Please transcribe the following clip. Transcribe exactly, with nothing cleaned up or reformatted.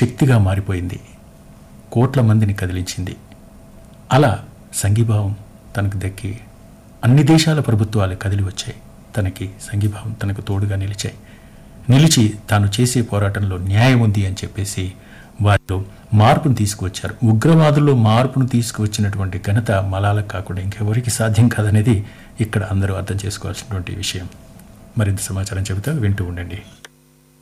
శక్తిగా మారిపోయింది, కోట్ల మందిని కదిలించింది. అలా సంఘీభావం తనకు దక్కి అన్ని దేశాల ప్రభుత్వాలు కదిలి వచ్చాయి, తనకి సంఘీభావం తనకు తోడుగా నిలిచాయి. నిలిచి తాను చేసే పోరాటంలో న్యాయం ఉంది అని చెప్పేసి వారిలో మార్పును తీసుకువచ్చారు. ఉగ్రవాదుల్లో మార్పును తీసుకువచ్చినటువంటి ఘనత మలాలా కాకుండా ఇంకెవరికి సాధ్యం కాదనేది ఇక్కడ అందరూ అర్థం చేసుకోవాల్సినటువంటి విషయం. మరింత సమాచారం చెబుతా వింటూ ఉండండి.